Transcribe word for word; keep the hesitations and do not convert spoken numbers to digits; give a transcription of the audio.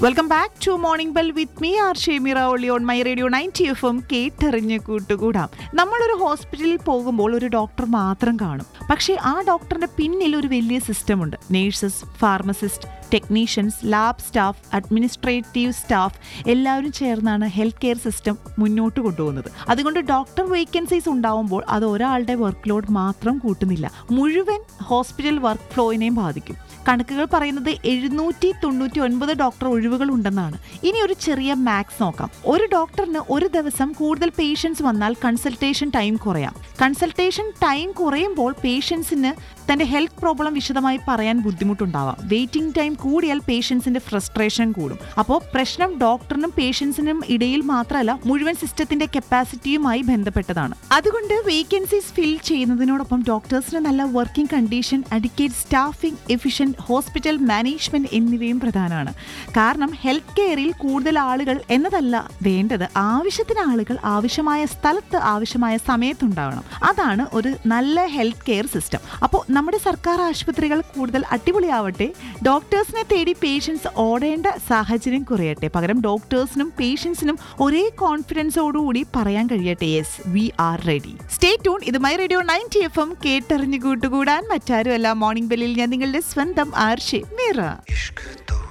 Welcome back to morning bell with me R Shemeera ഒളി on my radio ninety F M കേട്ടറിഞ്ഞ് കൂട്ടുകൂടാം. നമ്മളൊരു ഹോസ്പിറ്റലിൽ പോകുമ്പോൾ ഒരു ഡോക്ടർ മാത്രം കാണും. പക്ഷേ ആ ഡോക്ടറിന്റെ പിന്നിൽ ഒരു വലിയ സിസ്റ്റം ഉണ്ട്. Nurses, pharmacist, technicians, lab staff, administrative staff എല്ലാവരും ചേർന്നാണ് ഹെൽത്ത് കെയർ സിസ്റ്റം മുന്നോട്ട് കൊണ്ടുപോകുന്നത്. അതുകൊണ്ട് ഡോക്ടർ വേക്കൻസീസ് ഉണ്ടാവുമ്പോൾ അത് ഒരാളുടെ വർക്ക് ലോഡ് മാത്രം കൂട്ടുന്നില്ല, മുഴുവൻ ഹോസ്പിറ്റൽ വർക്ക് ഫ്ലോയിനെയും ബാധിക്കും. കണക്കുകൾ പറയുന്നത് എഴുന്നൂറ്റി തൊണ്ണൂറ്റി ഒൻപത് ഡോക്ടർ ഒഴിവുകൾ ഉണ്ടെന്നാണ്. ഇനി ഒരു ചെറിയ മാത്സ് നോക്കാം. ഒരു ഡോക്ടറിന് ഒരു ദിവസം കൂടുതൽ പേഷ്യൻസ് വന്നാൽ കൺസൾട്ടേഷൻ ടൈം കുറയാം. കൺസൾട്ടേഷൻ ടൈം കുറയുമ്പോൾ പേഷ്യൻസിന് തന്റെ ഹെൽത്ത് പ്രോബ്ലം വിശദമായി പറയാൻ ബുദ്ധിമുട്ടുണ്ടാവാം. വെയിറ്റിംഗ് ടൈം കൂടിയാൽ പേഷ്യൻസിന്റെ ഫ്രസ്ട്രേഷൻ കൂടും. അപ്പോൾ പ്രശ്നം ഡോക്ടറിനും പേഷ്യൻസിനും ഇടയിൽ മാത്രമല്ല, മുഴുവൻ സിസ്റ്റത്തിന്റെ കപ്പാസിറ്റിയുമായി ബന്ധപ്പെട്ടതാണ്. അതുകൊണ്ട് വേക്കൻസീസ് ഫിൽ ചെയ്യുന്നതിനോടൊപ്പം ഡോക്ടേഴ്സിന് നല്ല working condition, adequate staffing, efficient hospital management എന്നിവയും പ്രധാനമാണ്. കാരണം ഹെൽത്ത് കെയറിൽ കൂടുതൽ ആളുകൾ എന്നതല്ല വേണ്ടത്, ആവശ്യത്തിന് ആളുകൾ ആവശ്യമായ സ്ഥലത്ത് ആവശ്യമായ സമയത്തുണ്ടാവണം. അതാണ് ഒരു നല്ല ഹെൽത്ത് കെയർ സിസ്റ്റം. അപ്പോൾ നമ്മുടെ സർക്കാർ ആശുപത്രികൾ കൂടുതൽ അടിപൊളിയാവട്ടെ, ഡോക്ടേഴ്സിനെ തേടി പേഷ്യൻസ് ഓടേണ്ട സാഹചര്യം കുറയട്ടെ. പകരം ഡോക്ടേഴ്സിനും പേഷ്യൻസിനും ഒരേ കോൺഫിഡൻസോടുകൂടി പറയാൻ കഴിയട്ടെ, yes we are ready. Stay tune. ഇത് my radio ninety F M കേട്ടറിഞ്ഞു കൂട്ടുകൂടാൻ. മറ്റാരുമല്ല, മോർണിംഗ് ബെല്ലിൽ ഞാൻ നിങ്ങളുടെ സ്വന്തം ആർ ഷെമീറ.